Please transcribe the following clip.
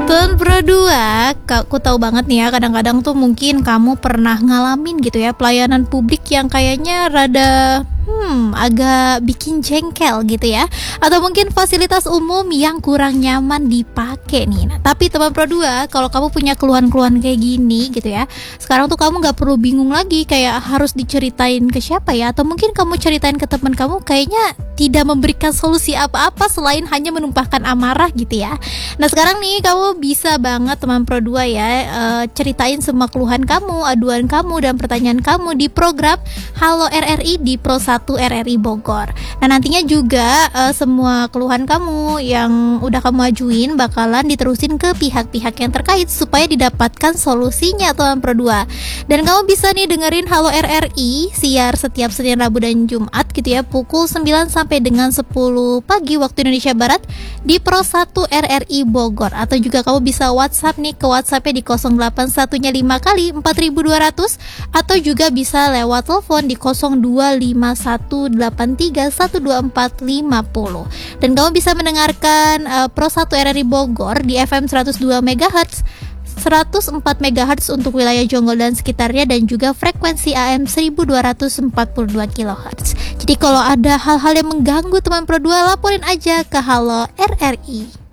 Tuan Pro 2, aku tahu banget nih ya, kadang-kadang tuh mungkin kamu pernah ngalamin gitu ya pelayanan publik yang kayaknya rada agak bikin jengkel gitu ya. Atau mungkin fasilitas umum yang kurang nyaman dipakai nih. Nah, tapi teman Pro 2, kalau kamu punya keluhan-keluhan kayak gini gitu ya, sekarang tuh kamu gak perlu bingung lagi kayak harus diceritain ke siapa ya. Atau mungkin kamu ceritain ke teman kamu, kayaknya tidak memberikan solusi apa-apa selain hanya menumpahkan amarah gitu ya. Nah sekarang nih kamu bisa banget teman Pro 2 ya, ceritain semua keluhan kamu, aduan kamu, dan pertanyaan kamu di program Halo RRI di Pro 1 RRI Bogor. Nah nantinya juga semua keluhan kamu yang udah kamu ajuin bakalan diterusin ke pihak-pihak yang terkait supaya didapatkan solusinya teman Pro 2. Dan kamu bisa nih dengerin Halo RRI siar setiap Senin, Rabu, dan Jumat gitu ya, pukul 9 sampai dengan 10 pagi waktu Indonesia Barat di Pro 1 RRI Bogor. Atau juga kamu bisa WhatsApp nih ke WhatsApp-nya di 081-nya 5 kali 4200, atau juga bisa lewat telepon di 0251831240. Dan kamu bisa mendengarkan Pro 1 RRI Bogor di FM 102 MHz, 104 MHz untuk wilayah Jonggol dan sekitarnya, dan juga frekuensi AM 1242 kHz. Jadi kalau ada hal-hal yang mengganggu teman Pro 2, laporin aja ke Halo RRI.